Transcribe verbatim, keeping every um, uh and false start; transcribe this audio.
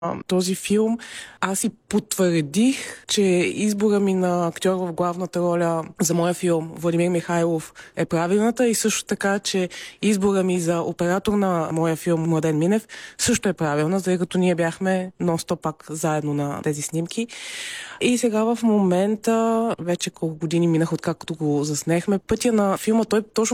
този филм, аз си потвърдих, че избора ми на актьор в главната роля за моя филм Владимир Михайлов е правилната и също така, че избора ми за оператор на моя филм Младен Минев също е правилна, тъй като ние бяхме нон-стоп пак заедно на тези снимки. И сега в момента, вече колко години минах откакто го заснехме, пътя на филма, той точно